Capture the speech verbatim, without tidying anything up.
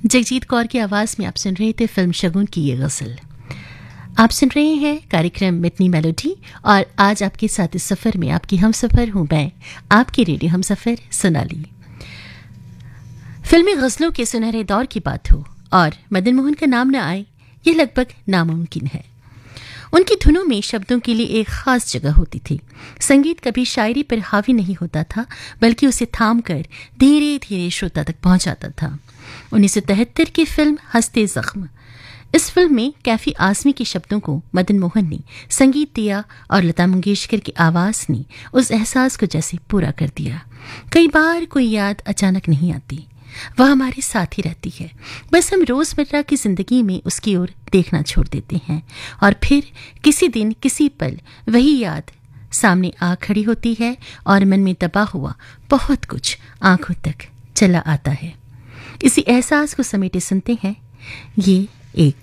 जगजीत कौर की आवाज़ में आप सुन रहे थे फिल्म शगुन की ये गज़ल। आप सुन रहे हैं कार्यक्रम मितनी मेलोडी और आज आपके साथ इस सफ़र में आपकी हम सफ़र हूँ मैं, आपकी रेडियो हम सफ़र सोनाली। फिल्मी गज़लों के सुनहरे दौर की बात हो और मदन मोहन का नाम न आए, ये लगभग नामुमकिन है। उनकी धुनों में शब्दों के लिए एक खास जगह होती थी। संगीत कभी शायरी पर हावी नहीं होता था, बल्कि उसे थाम कर धीरे धीरे श्रोता तक पहुंचाता था। उन्नीस सौ तिहत्तर की फिल्म हस्ते जख्म, इस फिल्म में कैफी आज़मी के शब्दों को मदन मोहन ने संगीत दिया और लता मंगेशकर की आवाज़ ने उस एहसास को जैसे पूरा कर दिया। कई बार कोई याद अचानक नहीं आती, वह हमारे साथ ही रहती है, बस हम रोज़मर्रा की ज़िंदगी में उसकी ओर देखना छोड़ देते हैं और फिर किसी दिन किसी पल वही याद सामने आ खड़ी होती है और मन में दबा हुआ बहुत कुछ आंखों तक चला आता है। इसी एहसास को समेटे सुनते हैं ये एक